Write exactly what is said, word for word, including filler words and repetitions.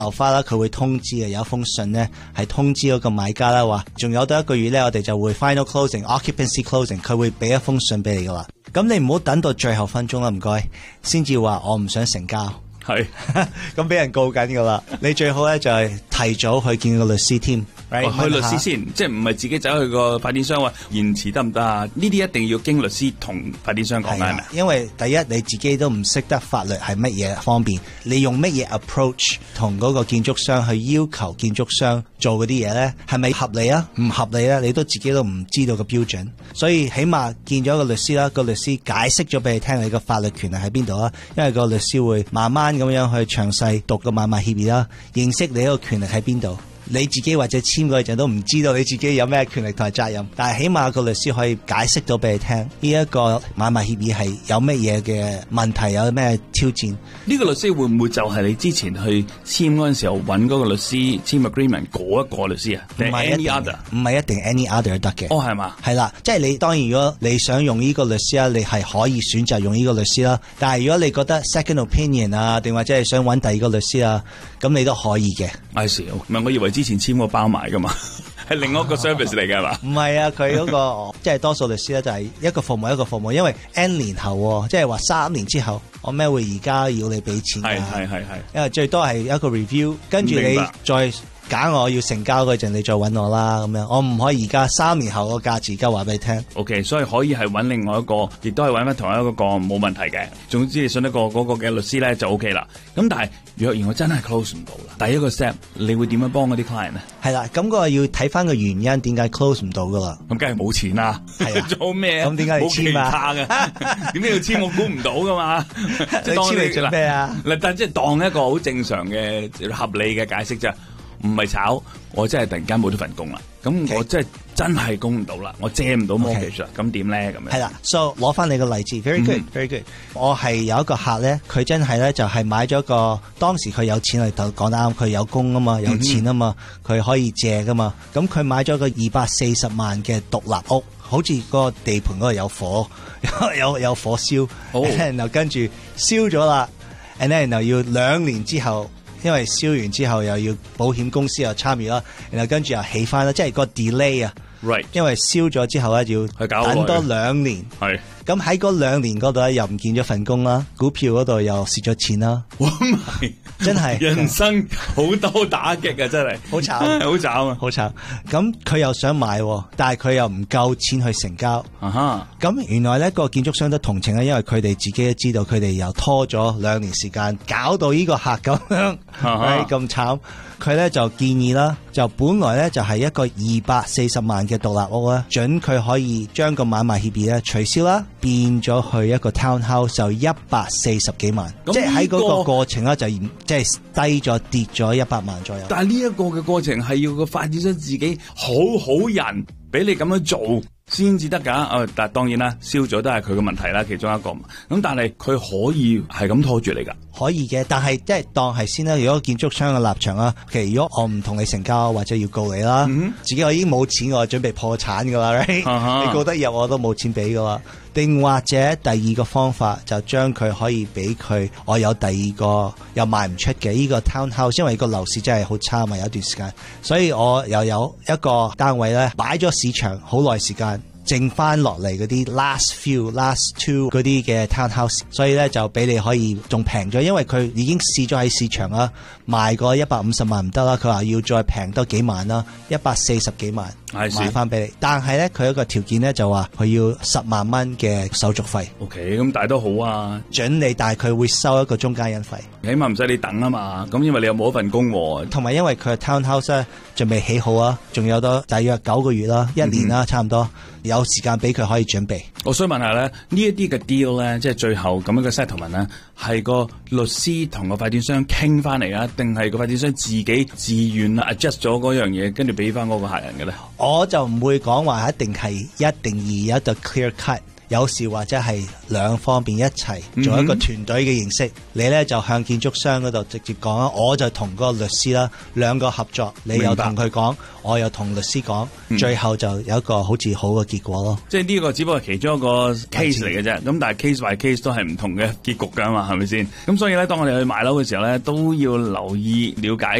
樓花啦，佢會通知嘅，有一封信咧係通知嗰個買家啦，話仲有多一個月咧，我哋就會 final closing occupancy closing， 佢會俾一封信俾你噶啦。咁你唔好等到最後分鐘啦，唔該，先至話我唔想成交。 係咁俾人告緊噶啦，你最好咧就係提早去見個律師添。 Right? 去律師先，即係唔係自己走去個發展商話延遲得唔得啊？呢啲一定要經律師同發展商講嘅，係咪？ 因為第一你自己都唔識得法律係乜嘢方面，你用乜嘢 approach 同嗰個建築商去要求建築商做嗰啲嘢咧，係咪合理啊？唔合理咧，你都自己都唔知道個標準。所以起碼見咗個律師啦，個律師解釋咗俾你聽你個法律權利喺邊度啦。因為個律師會慢慢咁樣去詳細讀個買賣協議啦，認識你個權利喺邊度。你自己或者簽嗰陣都唔知道你自己有咩權力同埋責任，但係起碼個律師可以解釋到俾你聽，呢一個買賣協議係有乜嘢嘅問題，有咩挑戰。 呢個律師會唔會就係你之前去簽嗰陣時候揾嗰個律師簽 agreement 嗰一個律師啊？ 唔係 any other， 唔係一定 any other 得嘅。 哦，係嘛？ 係啦，即係你當然如果你想用呢個律師啊，你係可以選擇用呢個律師啦。但係如果你覺得 second opinion 啊，定或者係想揾第二個律師啊，咁你都可以嘅。 I see，唔係我以為之前簽過包埋噶嘛，係另外一個 service 嚟嘅係嘛？ 唔係啊，佢嗰、那個即係多數律師咧就係一個服務一個服務，因為 N 年後即係話三年之後，我咩會而家要你俾錢㗎？ 係係係係， 因為最多係一個 review， 跟住你再揀我要成交嗰陣，你再揾我啦咁樣。我唔可以而家三年後個價錢而家話俾你聽。 OK， 所以可以係揾另外一個，亦都係揾翻同一個個冇問題嘅。總之你信得過嗰個嘅律師咧就 OK 啦。咁但係若然我真係 close 唔到啦，第一個 step 你會點樣幫嗰啲 client 咧？ 係啦，咁、那個要睇翻個原因，點解 close 唔到噶啦？ 咁梗係冇錢啦，係啊，做咩？ 咁點解要簽啊？ 點解要簽？我估唔到噶嘛。 你簽嚟做咩啊？ 嗱，但即係當一個好正常嘅合理嘅解釋啫。唔係炒，我真係突然間冇咗份工啦。咁、okay. 我真係真係供唔到啦，我借唔到 mortgage 啦。咁點咧？咁樣係啦。So 攞翻你個例子 ，very good，very、mm-hmm. good。我係有一個客咧，佢真係咧就係、是、買咗個當時佢有錢嚟，講得啱，佢有工啊嘛，有錢啊嘛，佢、mm-hmm. 可以借噶嘛。咁佢買咗個二百四十萬嘅獨立屋，好似個地盤嗰度有火，有有，有火燒，oh. 然後跟住燒咗啦 ，and then 然後要兩年之後。因為燒完之後又要保險公司又參與啦，然後跟住又起翻啦，即係個 delay 啊。Right。因為燒咗之後咧，要等多兩年。係。咁喺嗰兩年嗰度咧，又唔見咗份工啦，股票嗰度又蝕咗錢啦。哇！真係人生好多打擊啊，真係好慘， 好慘啊， 好慘。咁佢又想買，但係佢又唔夠錢去成交。啊哈！咁原來咧個建築商都同情啊，因為佢哋自己都知道，佢哋又拖咗兩年時間，搞到呢個客咁樣，係咁慘。佢咧就建議啦，就本來咧就係一個二百四十萬嘅獨立屋啦，準佢可以將個買賣協議咧取消啦，變咗去一個 townhouse 就一百四十幾萬，即係喺嗰個過程咧就即係低咗跌咗一百萬左右。 但係呢一個嘅過程係要個發展商自己好好人俾你咁樣做先至得噶。誒，但係當然啦，燒咗都係佢嘅問題啦，其中一個。咁但係佢可以係咁拖住你噶。 可以嘅，但係即係當係先啦。如果建築商嘅立場啦，其實如果我唔同你成交或者要告你啦，mm-hmm. 自己我已經冇錢，我準備破產噶啦，right? uh-huh. 你告得入我都冇錢俾噶啦。定或者第二個方法就將佢可以俾佢，我有第二個又賣唔出嘅呢個 townhouse，因為個樓市真係好差嘛，有一段時間，所以我又有一個單位咧擺咗市場好耐時間。剩翻落嚟嗰啲 last few last two 嗰啲嘅 townhouse， 所以咧就俾你可以仲平咗，因為佢已經試咗喺市場啦，賣過一百五十萬唔得啦，佢話要再平多幾萬啦，一百四十幾萬賣翻俾你。但係咧佢一個條件咧就話佢要十萬蚊嘅手續費。 OK， 咁但係都好啊， 準你，但係佢會收一個中間人費， 起碼唔使你等啊嘛。咁因為你有冇一份工喎， 同埋因為佢嘅 townhouse 咧仲未起好啊，仲有多大約九個月啦，一年啦，差唔多。有時間俾佢可以準備。 我想問下咧，呢一啲嘅 deal 咧，即係最後咁樣嘅 settlement 咧，係個律師同個發展商傾翻嚟啊，定係個發展商自己自願 adjust 咗嗰樣嘢，跟住俾翻嗰個客人嘅咧？ 我就唔會講話一定係一定而有一個 clear cut。 有時或者係兩方面一齊做一個團隊嘅形式，嗯、你咧就向建築商嗰度直接講啦，我就同嗰個律師啦，兩個合作，你又同佢講，我又同律師講，嗯、最後就有一個好似好嘅結果咯。即係呢個只不過係其中一個 case 嚟嘅啫，咁但係 case by case 都係唔同嘅結局㗎嘛，係咪先？咁所以咧，當我哋去買樓嘅時候咧，都要留意了解